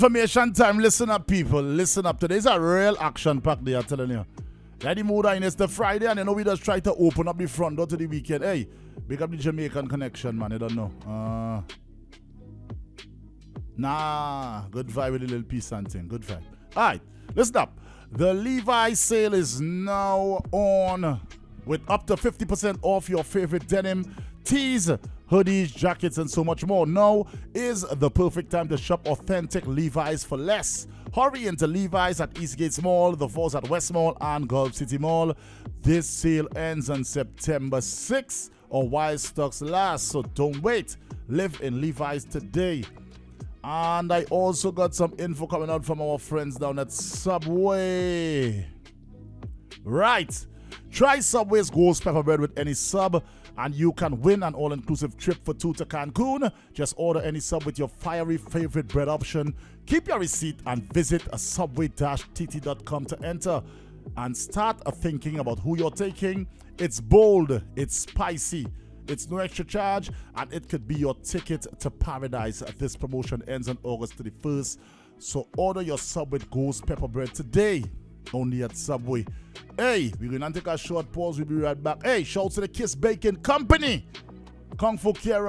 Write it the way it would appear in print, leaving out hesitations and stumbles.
Information time. Listen up, people. Listen up. Today's a real action pack day, I'm telling you. Yeah, the mood in it's the Friday, and you know we just try to open up the front door to the weekend. Hey, big up the Jamaican connection, man. I don't know. Nah, good vibe with a little peace and thing. Good vibe. All right, listen up. The Levi's sale is now on with up to 50% off your favorite denim, tees, hoodies, jackets, and so much more. Now is the perfect time to shop authentic Levi's for less. Hurry into Levi's at Eastgate Mall, The Falls at West Mall, and Gulf City Mall. This sale ends on September 6th or while stocks last, so don't wait. Live in Levi's today. And I also got some info coming out from our friends down at Subway. Right. Try Subway's Ghost Pepper Bread with any sub, and you can win an all-inclusive trip for two to Cancun. Just order any sub with your fiery favorite bread option. Keep your receipt and visit a subway-tt.com to enter and start thinking about who you're taking. It's bold, it's spicy, it's no extra charge, and it could be your ticket to paradise. This promotion ends on August 31st, so order your Subway Ghost Pepper Bread today. Only at Subway. Hey, we're going to take a short pause. We'll be right back. Hey, shout to the Kiss Bacon Company. Kung Fu Kiera.